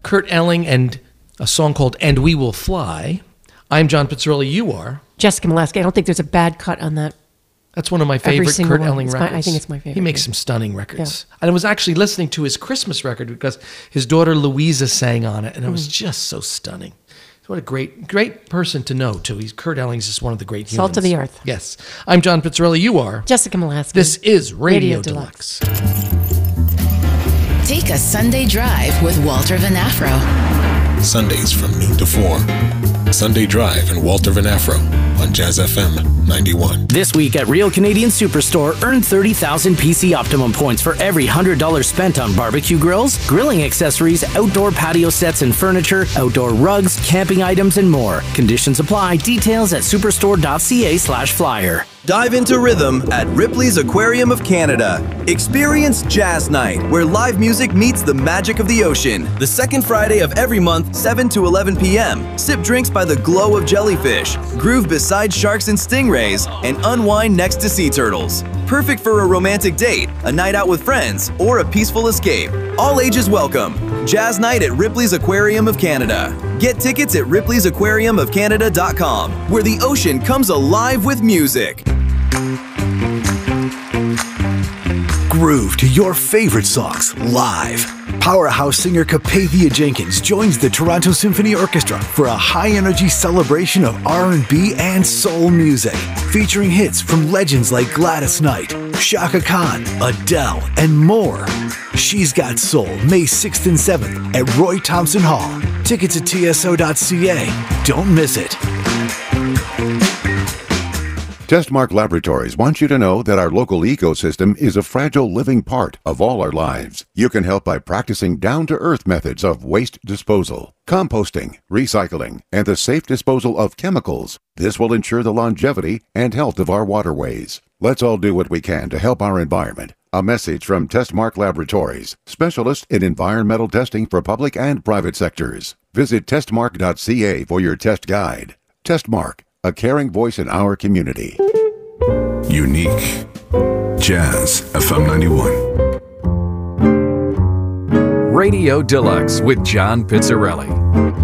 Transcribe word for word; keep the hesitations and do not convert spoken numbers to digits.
Kurt Elling and a song called And We Will Fly. I'm John Pizzarelli. You are? Jessica Molaski. I don't think there's a bad cut on that. That's one of my favorite Kurt one. Elling It's my- records. I think it's my favorite, He makes yeah. some stunning records. And I was actually listening to his Christmas record because his daughter Louisa sang on it, and it was just so stunning. What a great, great person to know, too. He's Kurt Elling's just one of the great humans. Salt of the earth. Yes. I'm John Pizzarelli. You are? Jessica Molaski. This is Radio, Radio Deluxe. Take a Sunday drive with Walter Van Afro. Sundays from noon to four. Sunday Drive and Walter Van Afro on Jazz F M ninety-one. This week at Real Canadian Superstore, earn thirty thousand P C Optimum points for every one hundred dollars spent on barbecue grills, grilling accessories, outdoor patio sets and furniture, outdoor rugs, camping items, and more. Conditions apply. Details at superstore.ca slash flyer. Dive into rhythm at Ripley's Aquarium of Canada. Experience Jazz Night, where live music meets the magic of the ocean. The second Friday of every month, seven to eleven p.m. Sip drinks by the glow of jellyfish, groove beside sharks and stingrays, and unwind next to sea turtles. Perfect for a romantic date, a night out with friends, or a peaceful escape. All ages welcome. Jazz Night at Ripley's Aquarium of Canada. Get tickets at ripley's aquarium of canada dot com, where the ocean comes alive with music. Groove to your favorite songs live. Powerhouse singer Capathia Jenkins joins the Toronto Symphony Orchestra for a high-energy celebration of R and B and soul music, featuring hits from legends like Gladys Knight, Chaka Khan, Adele, and more. She's Got Soul, May sixth and seventh at Roy Thompson Hall. Tickets at T S O dot C A. Don't miss it. Testmark Laboratories wants you to know that our local ecosystem is a fragile living part of all our lives. You can help by practicing down-to-earth methods of waste disposal, composting, recycling, and the safe disposal of chemicals. This will ensure the longevity and health of our waterways. Let's all do what we can to help our environment. A message from Testmark Laboratories, specialist in environmental testing for public and private sectors. Visit testmark dot C A for your test guide. Testmark, a caring voice in our community. Unique. Jazz F M ninety-one. Radio Deluxe with John Pizzarelli.